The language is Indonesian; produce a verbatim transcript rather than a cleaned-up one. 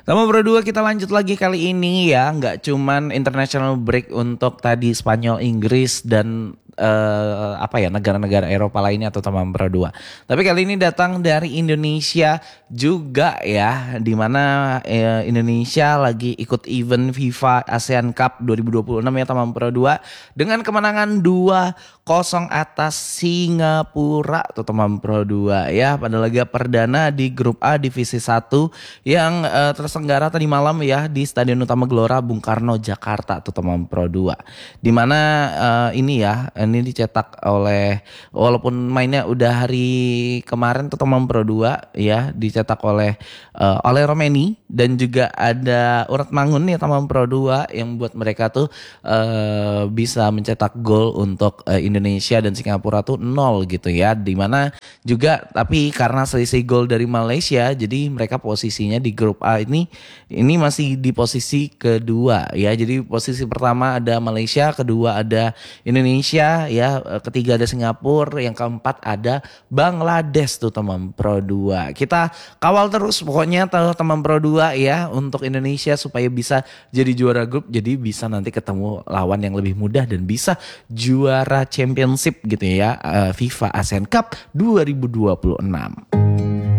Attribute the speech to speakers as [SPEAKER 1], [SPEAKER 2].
[SPEAKER 1] Sama Pro dua kita lanjut lagi kali ini ya, nggak cuman international break untuk tadi Spanyol, Inggris dan eh, apa ya negara-negara Eropa lainnya atau teman Pro dua. Tapi kali ini datang dari Indonesia juga ya, di mana eh, Indonesia lagi ikut event FIFA ASEAN Cup dua ribu dua puluh enam ya teman Pro dua dengan kemenangan dua kosong atas Singapura tuh teman Pro dua ya pada laga perdana di grup A divisi satu yang eh, terselenggara tadi malam ya di Stadion Utama Gelora Bung Karno Jakarta tuh teman Pro dua. Di mana eh, ini ya ini dicetak oleh walaupun mainnya udah hari kemarin tuh teman Pro dua ya dicetak oleh eh, oleh Romeni dan juga ada Urat Mangun ya teman Pro dua yang buat mereka tuh eh, bisa mencetak gol untuk eh, Indonesia dan Singapura tuh nol gitu ya. Dimana juga tapi karena selisih gol dari Malaysia jadi mereka posisinya di grup A ini ini masih di posisi kedua ya. Jadi posisi pertama ada Malaysia, kedua ada Indonesia ya, ketiga ada Singapura, yang keempat ada Bangladesh tuh teman Pro dua. Kita kawal terus pokoknya teman Pro dua ya untuk Indonesia supaya bisa jadi juara grup, jadi bisa nanti ketemu lawan yang lebih mudah dan bisa juara championship gitu ya, uh, FIFA ASEAN Cup dua ribu dua puluh enam.